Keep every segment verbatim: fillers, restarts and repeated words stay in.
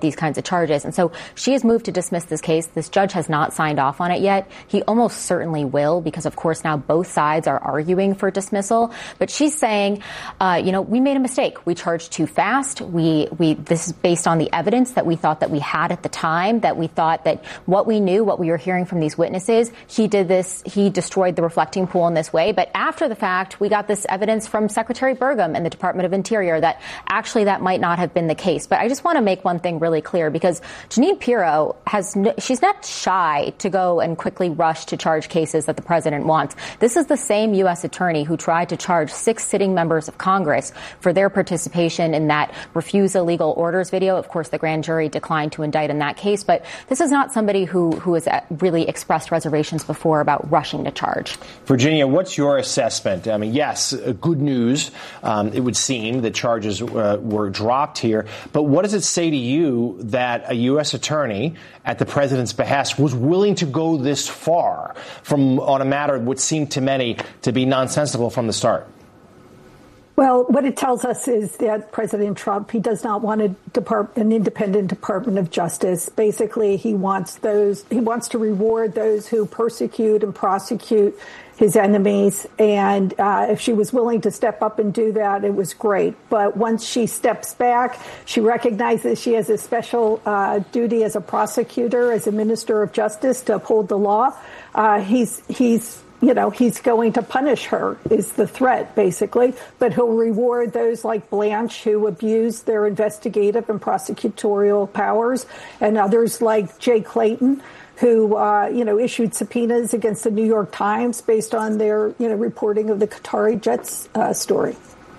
these kinds of charges. And so she has moved to dismiss this case. This judge has not signed off on it yet. He almost certainly will, because, of course, now both sides are arguing for dismissal. But she's saying, uh, you know, we made a mistake. We charged too fast. We, we, this is based on the evidence that we thought that we had at the time, that we thought that what we knew, what we were hearing from these witnesses, he did this, he destroyed the reflecting pool in this way. But after the fact, we got this evidence from Secretary Burgum and the Department of Interior that actually that might not have been the case. But I just want to make one thing really clear, because Jeanine Pirro has, no, she's not shy to go and quickly rush to charge cases that the president wants. This is the same U S attorney who tried to charge six sitting members of Congress for their participation in that refuse illegal orders video. Of course, the grand jury declined to indict in that case. But this is not somebody who, who has really expressed reservations before about rushing to charge. Virginia, what's your assessment? I mean, yes, good news. Um, it would seem that charges uh, were dropped here. But what does it say to you that a U S attorney at the president's behest was willing to go this far from on a matter that would seem to many to be nonsensical from the start? Well, what it tells us is that President Trump, he does not want a depart- an independent Department of Justice. Basically, he wants those, he wants to reward those who persecute and prosecute his enemies. And uh, if she was willing to step up and do that, it was great. But once she steps back, she recognizes she has a special uh, duty as a prosecutor, as a minister of justice, to uphold the law. Uh, he's, he's, You know, he's going to punish her, is the threat, basically. But he'll reward those like Blanche who abuse their investigative and prosecutorial powers, and others like Jay Clayton, who, uh, you know, issued subpoenas against the New York Times based on their, you know, reporting of the Qatari Jets uh, story.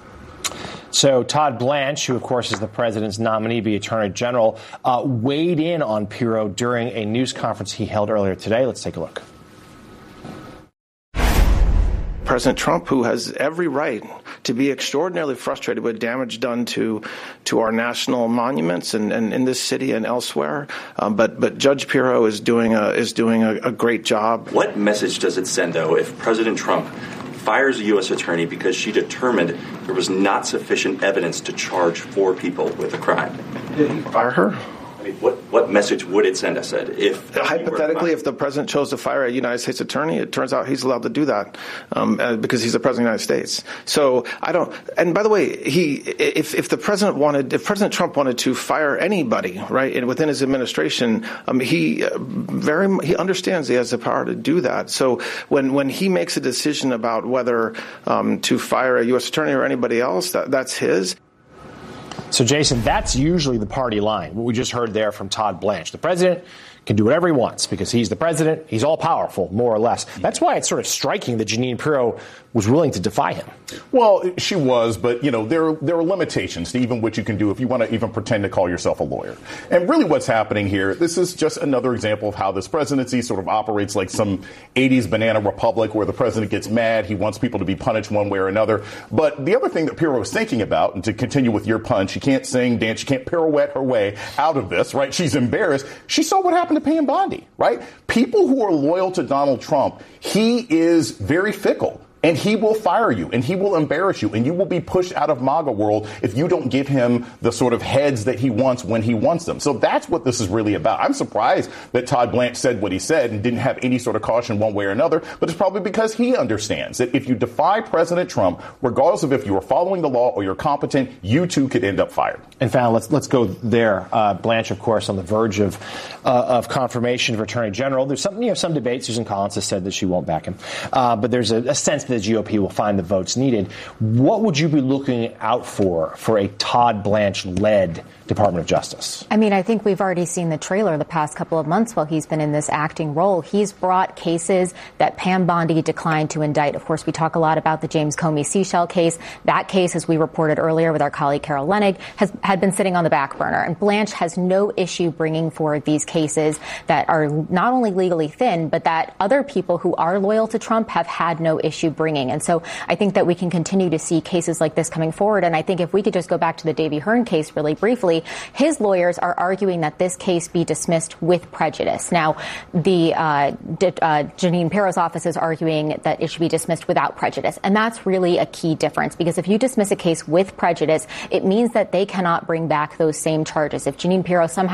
So Todd Blanche, who, of course, is the president's nominee to be attorney general, uh, weighed in on Pirro during a news conference he held earlier today. Let's take a look. President Trump, who has every right to be extraordinarily frustrated with damage done to to our national monuments and, and in this city and elsewhere, um, but but Judge Pirro is doing a is doing a, a great job. What message does it send, though, if President Trump fires a U S attorney because she determined there was not sufficient evidence to charge four people with a crime? Did he fire her? What what message would it send us if hypothetically, if the president chose to fire a United States attorney, it turns out he's allowed to do that um, uh, because he's the president of the United States. So I don't. And by the way, he if if the president wanted, if President Trump wanted to fire anybody, right, and within his administration, um, he uh, very he understands he has the power to do that. So when when he makes a decision about whether um, to fire a U S attorney or anybody else, that that's his. So, Jason, that's usually the party line, what we just heard there from Todd Blanche. The president can do whatever he wants because he's the president. He's all powerful, more or less. That's why it's sort of striking that Jeanine Pirro was willing to defy him. Well, she was, but, you know, there, there are limitations to even what you can do if you want to even pretend to call yourself a lawyer. And really what's happening here, this is just another example of how this presidency sort of operates like some eighties banana republic where the president gets mad. He wants people to be punished one way or another. But the other thing that Pirro was thinking about, and to continue with your punch, she can't sing, dance, she can't pirouette her way out of this, right? She's embarrassed. She saw what happened to Pam Bondi, right? People who are loyal to Donald Trump, he is very fickle. And he will fire you, and he will embarrass you, and you will be pushed out of MAGA world if you don't give him the sort of heads that he wants when he wants them. So that's what this is really about. I'm surprised that Todd Blanche said what he said and didn't have any sort of caution one way or another, but it's probably because he understands that if you defy President Trump, regardless of if you are following the law or you're competent, you too could end up fired. And Fallon, let's let's go there. Uh, Blanche, of course, on the verge of uh, of confirmation of Attorney General. There's some you know some debate. Susan Collins has said that she won't back him, uh, but there's a, a sense that the G O P will find the votes needed. What would you be looking out for for a Todd Blanche-led Department of Justice? I mean, I think we've already seen the trailer the past couple of months while he's been in this acting role. He's brought cases that Pam Bondi declined to indict. Of course, we talk a lot about the James Comey Seashell case. That case, as we reported earlier with our colleague Carol Leonnig, has had been sitting on the back burner. And Blanche has no issue bringing forward these cases that are not only legally thin, but that other people who are loyal to Trump have had no issue bringing. And so I think that we can continue to see cases like this coming forward. And I think if we could just go back to the Davy Hearn case really briefly, his lawyers are arguing that this case be dismissed with prejudice. Now, the uh, D- uh, Jeanine Pirro's office is arguing that it should be dismissed without prejudice. And that's really a key difference, because if you dismiss a case with prejudice, it means that they cannot bring back those same charges. If Jeanine Pirro somehow